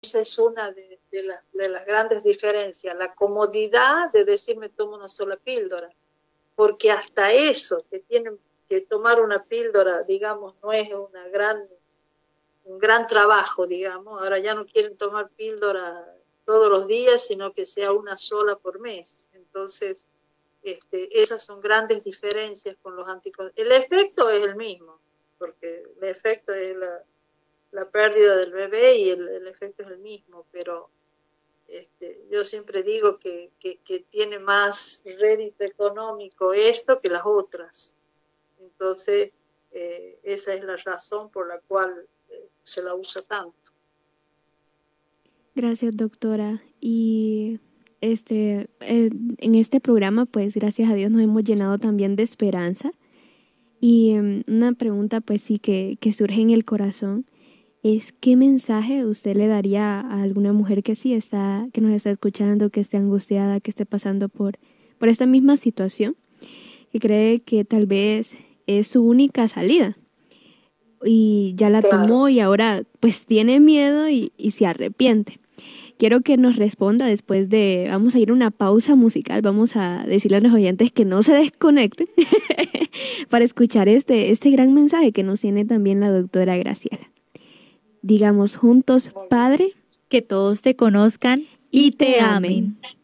esa es una de las grandes diferencias, la comodidad de decir me tomo una sola píldora, porque hasta eso, que tienen que tomar una píldora, digamos, no es un gran trabajo, digamos. Ahora ya no quieren tomar píldora todos los días, sino que sea una sola por mes. Entonces, esas son grandes diferencias con los anticonceptivos. El efecto es el mismo, porque el efecto es la pérdida del bebé y el efecto es el mismo, pero yo siempre digo que tiene más rédito económico esto que las otras. Entonces, esa es la razón por la cual se la usa tanto. Gracias, doctora. Y en este programa, pues gracias a Dios nos hemos llenado también de esperanza. Y una pregunta, pues sí, que surge en el corazón es ¿qué mensaje usted le daría a alguna mujer que sí está, que nos está escuchando, que esté angustiada, que esté pasando por esta misma situación, que cree que tal vez es su única salida y ya la Claro. tomó y ahora pues tiene miedo y se arrepiente? Quiero que nos responda después de, vamos a ir a una pausa musical, vamos a decirle a los oyentes que no se desconecten para escuchar este gran mensaje que nos tiene también la doctora Graciela. Digamos juntos, Padre, que todos te conozcan y te amen.